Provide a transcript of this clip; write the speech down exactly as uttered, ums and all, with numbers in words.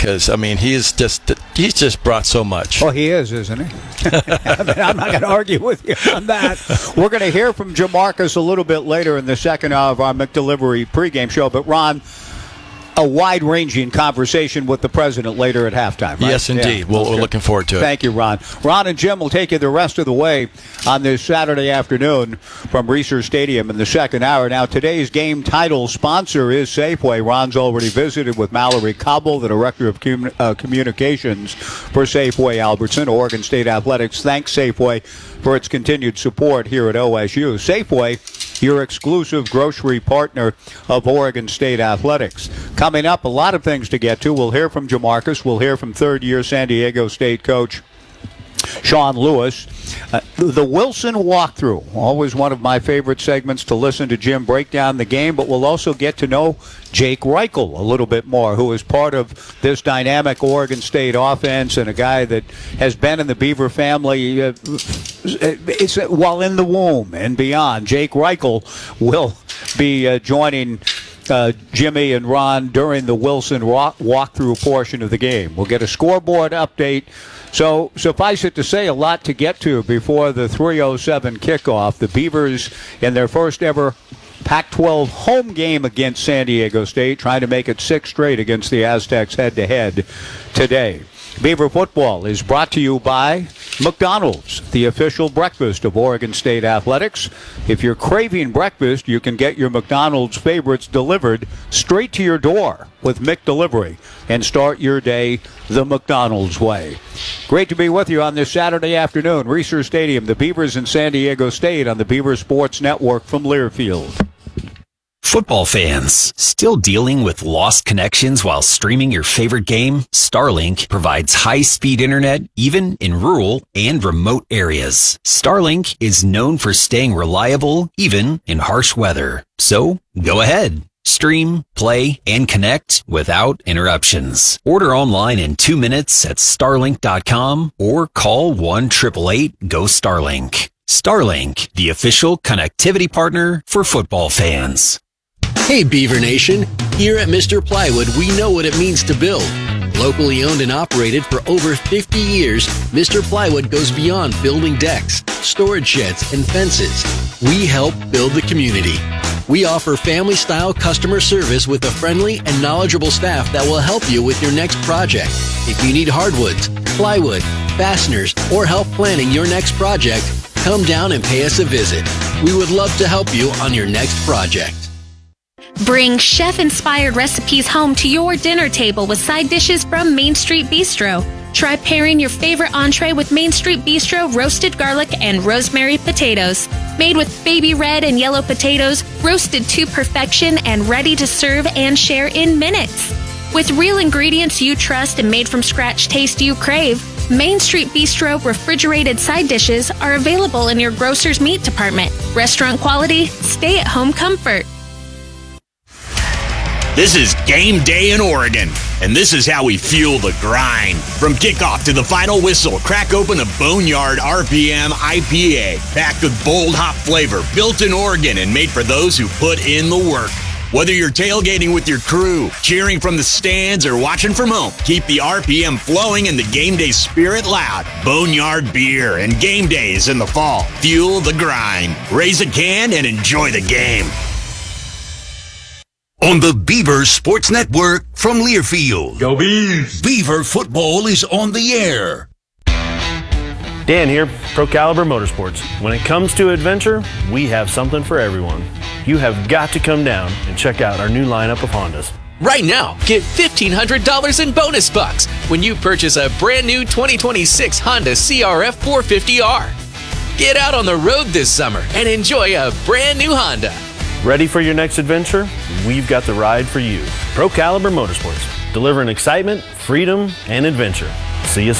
because, I mean, he is just he's just brought so much. Oh, he is, isn't he? I mean, I'm not going to argue with you on that. We're going to hear from Jamarcus a little bit later in the second hour of our McDelivery pregame show. But, Ron, a wide-ranging conversation with the president later at halftime, right? Yes, indeed. Yeah. Well, Okay. we're looking forward to it. Thank you, Ron. Ron and Jim will take you the rest of the way on this Saturday afternoon from Reser Stadium in the second hour. Now, today's game title sponsor is Safeway. Ron's already visited with Mallory Cobble, the Director of Com- uh, Communications for Safeway Albertson. Oregon State Athletics thanks Safeway for its continued support here at O S U. Safeway, your exclusive grocery partner of Oregon State Athletics. Coming up, a lot of things to get to. We'll hear from Jamarcus. We'll hear from third-year San Diego State coach Sean Lewis. Uh, the Wilson walkthrough, always one of my favorite segments to listen to Jim break down the game, but we'll also get to know Jake Reichel a little bit more, who is part of this dynamic Oregon State offense and a guy that has been in the Beaver family uh, it's, uh, while in the womb and beyond. Jake Reichel will be uh, joining Uh, Jimmy and Ron during the Wilson walk- walkthrough portion of the game. We'll get a scoreboard update. So suffice it to say, a lot to get to before the three oh seven kickoff. The Beavers in their first ever Pac twelve home game against San Diego State, trying to make it six straight against the Aztecs head-to-head today. Beaver football is brought to you by McDonald's, the official breakfast of Oregon State Athletics. If you're craving breakfast, you can get your McDonald's favorites delivered straight to your door with McDelivery and start your day the McDonald's way. Great to be with you on this Saturday afternoon. Reser Stadium, the Beavers in San Diego State on the Beaver Sports Network from Learfield. Football fans, still dealing with lost connections while streaming your favorite game? Starlink provides high-speed internet even in rural and remote areas. Starlink is known for staying reliable even in harsh weather. So, go ahead. Stream, play, and connect without interruptions. Order online in two minutes at starlink dot com or call one eight eight eight, G O, Starlink. Starlink, the official connectivity partner for football fans. Hey Beaver Nation, here at Mister Plywood we know what it means to build. Locally owned and operated for over fifty years, Mister Plywood goes beyond building decks, storage sheds, and fences. We help build the community. We offer family-style customer service with a friendly and knowledgeable staff that will help you with your next project. If you need hardwoods, plywood, fasteners, or help planning your next project, come down and pay us a visit. We would love to help you on your next project. Bring chef-inspired recipes home to your dinner table with side dishes from Main Street Bistro. Try pairing your favorite entree with Main Street Bistro roasted garlic and rosemary potatoes. Made with baby red and yellow potatoes, roasted to perfection and ready to serve and share in minutes. With real ingredients you trust and made from scratch taste you crave, Main Street Bistro refrigerated side dishes are available in your grocer's meat department. Restaurant quality, stay-at-home comfort. This is game day in Oregon, and this is how we fuel the grind. From kickoff to the final whistle, crack open a Boneyard R P M I P A, packed with bold hop flavor, built in Oregon and made for those who put in the work. Whether you're tailgating with your crew, cheering from the stands, or watching from home, keep the R P M flowing and the game day spirit loud. Boneyard Beer and game days in the fall. Fuel the grind. Raise a can and enjoy the game. On the Beaver Sports Network from Learfield. Go Beavs! Beaver football is on the air. Dan here, Pro Caliber Motorsports. When it comes to adventure, we have something for everyone. You have got to come down and check out our new lineup of Hondas. Right now, get fifteen hundred dollars in bonus bucks when you purchase a brand new twenty twenty-six Honda C R F four fifty R. Get out on the road this summer and enjoy a brand new Honda. Ready for your next adventure? We've got the ride for you. Pro Caliber Motorsports, delivering excitement, freedom, and adventure. See you soon.